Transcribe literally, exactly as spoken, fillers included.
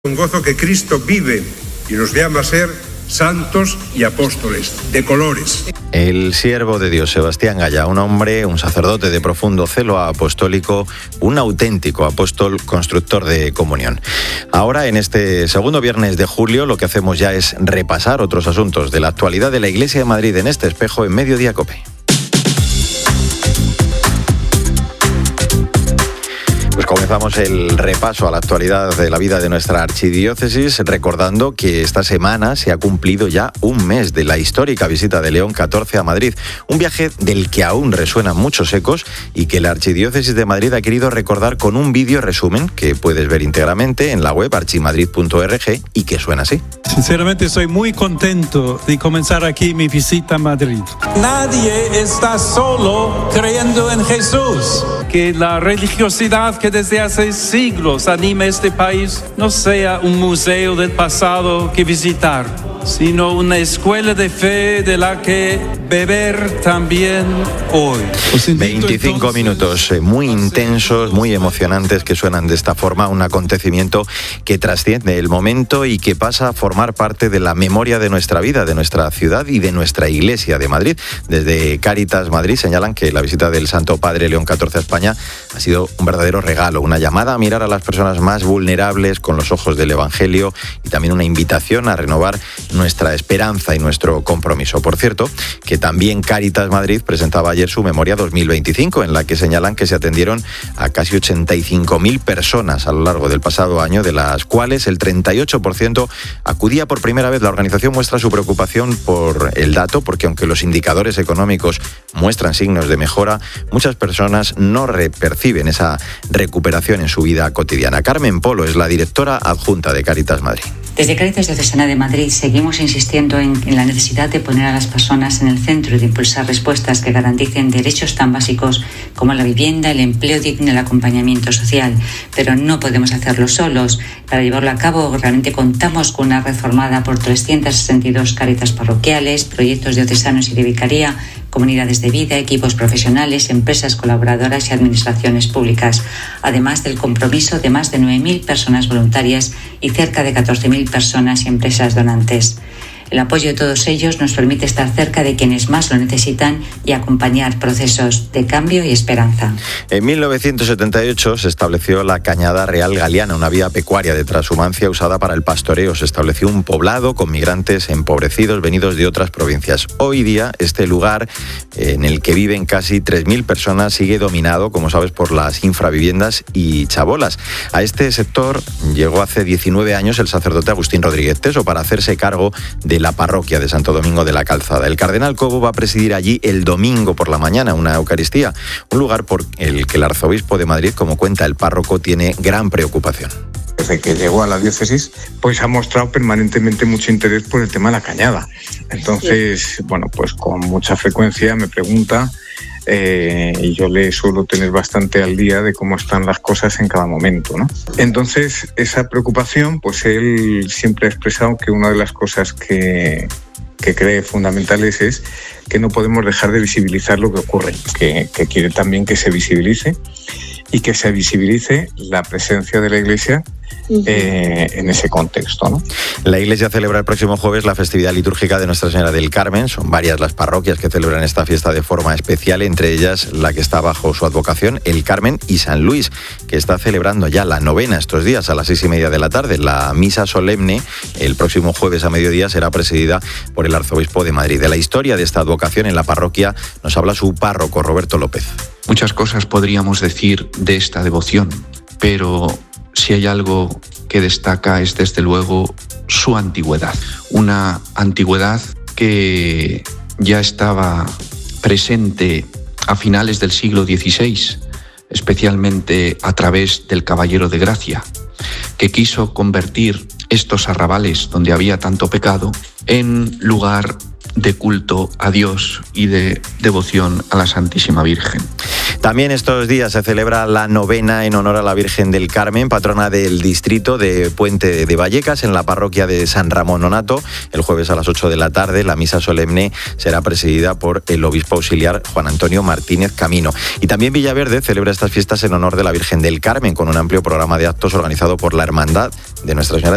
Un gozo que Cristo vive y nos llama a ser santos y apóstoles, de colores. El siervo de Dios, Sebastián Gaya, un hombre, un sacerdote de profundo celo apostólico, un auténtico apóstol constructor de comunión. Ahora, en este segundo viernes de julio, lo que hacemos ya es repasar otros asuntos de la actualidad de la Iglesia de Madrid en este espejo en Mediodía Cope. Pues comenzamos el repaso a la actualidad de la vida de nuestra archidiócesis, recordando que esta semana se ha cumplido ya un mes de la histórica visita de León catorce a Madrid, un viaje del que aún resuenan muchos ecos y que la archidiócesis de Madrid ha querido recordar con un vídeo resumen que puedes ver íntegramente en la web archimadrid punto org y que suena así. Sinceramente estoy muy contento de comenzar aquí mi visita a Madrid. Nadie está solo creyendo en Jesús. Que la religiosidad que desde hace siglos anima este país no sea un museo del pasado que visitar, sino una escuela de fe de la que beber también hoy. veinticinco entonces, minutos muy intensos, muy emocionantes, que suenan de esta forma, un acontecimiento que trasciende el momento y que pasa a formar parte de la memoria de nuestra vida, de nuestra ciudad y de nuestra Iglesia de Madrid. Desde Cáritas Madrid señalan que la visita del Santo Padre León catorce a España ha sido un verdadero regalo, una llamada a mirar a las personas más vulnerables con los ojos del Evangelio y también una invitación a renovar nuestra esperanza y nuestro compromiso. Por cierto, que también Cáritas Madrid presentaba ayer su memoria dos mil veinticinco, en la que señalan que se atendieron a casi ochenta y cinco mil personas a lo largo del pasado año, de las cuales el treinta y ocho por ciento acudía por primera vez. La organización muestra su preocupación por el dato, porque aunque los indicadores económicos muestran signos de mejora, muchas personas no perciben esa recuperación en su vida cotidiana. Carmen Polo es la directora adjunta de Cáritas Madrid. Desde Cáritas Diocesana de Madrid seguimos insistiendo en, en la necesidad de poner a las personas en el centro y de impulsar respuestas que garanticen derechos tan básicos como la vivienda, el empleo digno y el acompañamiento social. Pero no podemos hacerlo solos. Para llevarlo a cabo realmente contamos con una red formada por trescientas sesenta y dos Cáritas parroquiales, proyectos diocesanos y de vicaría, comunidades de vida, equipos profesionales, empresas colaboradoras y administraciones públicas, además del compromiso de más de nueve mil personas voluntarias y cerca de catorce mil personas y empresas donantes. El apoyo de todos ellos nos permite estar cerca de quienes más lo necesitan y acompañar procesos de cambio y esperanza. En mil novecientos setenta y ocho se estableció la Cañada Real Galiana, una vía pecuaria de transhumancia usada para el pastoreo. Se estableció un poblado con migrantes empobrecidos venidos de otras provincias. Hoy día este lugar, en el que viven casi tres mil personas, sigue dominado, como sabes, por las infraviviendas y chabolas. A este sector llegó hace diecinueve años el sacerdote Agustín Rodríguez Teso para hacerse cargo de la parroquia de Santo Domingo de la Calzada. El cardenal Cobo va a presidir allí el domingo por la mañana una Eucaristía, un lugar por el que el arzobispo de Madrid, como cuenta el párroco, tiene gran preocupación. Desde que llegó a la diócesis, pues ha mostrado permanentemente mucho interés por el tema de la cañada. Entonces, bueno, pues con mucha frecuencia me pregunta eh, y yo le suelo tener bastante al día de cómo están las cosas en cada momento, ¿no? Entonces, esa preocupación, pues él siempre ha expresado que una de las cosas que, que cree fundamentales es que no podemos dejar de visibilizar lo que ocurre, que, que quiere también que se visibilice y que se visibilice la presencia de la Iglesia eh, en ese contexto, ¿no? La Iglesia celebra el próximo jueves la festividad litúrgica de Nuestra Señora del Carmen. Son varias las parroquias que celebran esta fiesta de forma especial, entre ellas la que está bajo su advocación, el Carmen, y San Luis, que está celebrando ya la novena estos días a las seis y media de la tarde. La misa solemne el próximo jueves a mediodía será presidida por el arzobispo de Madrid. De la historia de esta advocación en la parroquia nos habla su párroco, Roberto López. Muchas cosas podríamos decir de esta devoción, pero si hay algo que destaca es desde luego su antigüedad. Una antigüedad que ya estaba presente a finales del siglo dieciséis, especialmente a través del Caballero de Gracia, que quiso convertir estos arrabales donde había tanto pecado en lugar de culto a Dios y de devoción a la Santísima Virgen. También estos días se celebra la novena en honor a la Virgen del Carmen, patrona del distrito de Puente de Vallecas, en la parroquia de San Ramón Nonato. El jueves a las ocho de la tarde la misa solemne será presidida por el obispo auxiliar Juan Antonio Martínez Camino. Y también Villaverde celebra estas fiestas en honor de la Virgen del Carmen, con un amplio programa de actos organizado por la Hermandad de Nuestra Señora